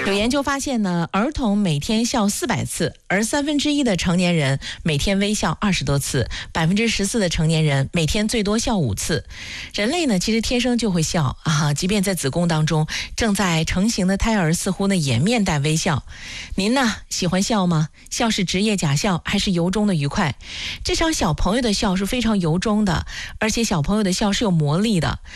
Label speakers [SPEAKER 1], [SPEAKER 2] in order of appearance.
[SPEAKER 1] 有研究发现呢，儿童每天笑400次，而1/3的成年人每天微笑20多次，14%的成年人每天最多笑5次。人类呢，其实天生就会笑啊，即便在子宫当中正在成型的胎儿，似乎呢也面带微笑。您呢喜欢笑吗？笑是职业假笑还是由衷的愉快？这场小朋友的笑是非常由衷的，而且小朋友的笑是有魔力的。